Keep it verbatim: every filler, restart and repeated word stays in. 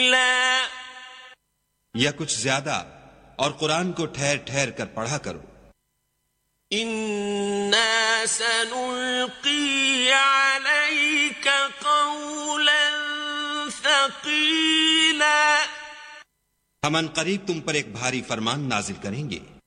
या कुछ ज्यादा, और कुरान को ठहर ठहर कर पढ़ा करो। इन्ना सनुल्की अलैका क़ौलन थक़ीला, हम अन करीब तुम पर एक भारी फरमान नाजिल करेंगे।